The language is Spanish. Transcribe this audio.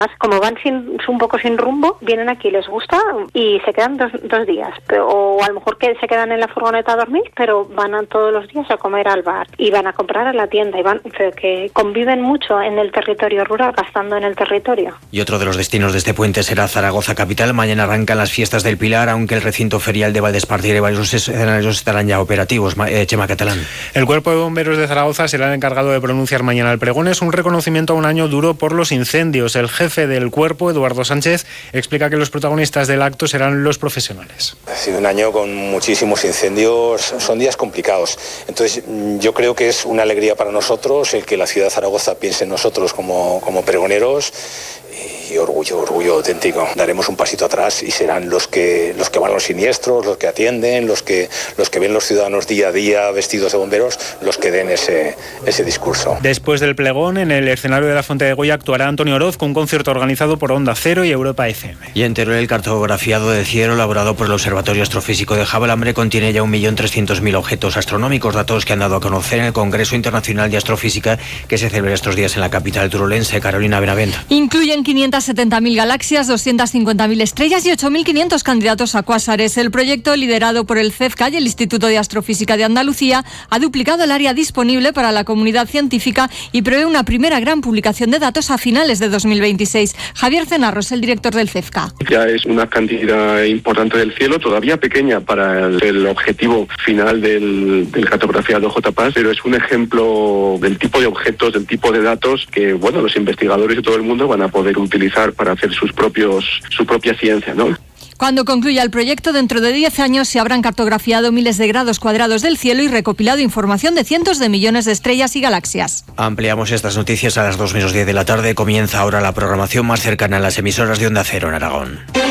Como van un poco sin rumbo, vienen aquí, les gusta y se quedan dos días. O a lo mejor que se quedan en la furgoneta a dormir, pero van todos los días a comer al bar y van a comprar a la tienda. Que conviven mucho en el territorio rural, gastando en el territorio. Y otro de los destinos de este puente será Zaragoza capital. Mañana arrancan las fiestas del Pilar, aunque el recinto ferial de Valdespartida y varios escenarios estarán ya operativos. Chema Catalán. El Cuerpo de Bomberos de Zaragoza será el encargado de pronunciar mañana el pregón. Es un reconocimiento a un año duro por los incendios. El jefe del cuerpo, Eduardo Sánchez, explica que los protagonistas del acto serán los profesionales. Ha sido un año con muchísimos incendios, son días complicados. Entonces yo creo que es una alegría para nosotros el que la ciudad de Zaragoza piense en nosotros como pregoneros. Y orgullo auténtico. Daremos un pasito atrás y serán los que van a los siniestros, los que atienden, los que ven los ciudadanos día a día vestidos de bomberos, los que den ese discurso. Después del pregón, en el escenario de la Fuente de Goya actuará Antonio Oroz con un concierto organizado por Onda Cero y Europa FM. Y en Teruel, el cartografiado del cielo elaborado por el Observatorio Astrofísico de Javalambre contiene ya 1.300.000 objetos astronómicos, datos que han dado a conocer en el Congreso Internacional de Astrofísica que se celebra estos días en la capital turolense. Carolina Benavent. Incluyen 570.000 galaxias, 250.000 estrellas y 8.500 candidatos a cuásares. El proyecto, liderado por el CEFCA y el Instituto de Astrofísica de Andalucía, ha duplicado el área disponible para la comunidad científica y prevé una primera gran publicación de datos a finales de 2026. Javier Cenarros, el director del CEFCA. Ya es una cantidad importante del cielo, todavía pequeña para el objetivo final del cartografiado JPAS, pero es un ejemplo del tipo de objetos, del tipo de datos que los investigadores de todo el mundo van a poder utilizar para hacer su propia ciencia, ¿no? Cuando concluya el proyecto, dentro de 10 años se habrán cartografiado miles de grados cuadrados del cielo y recopilado información de cientos de millones de estrellas y galaxias. Ampliamos estas noticias a las 2:10 de la tarde. Comienza ahora la programación más cercana a las emisoras de Onda Cero en Aragón.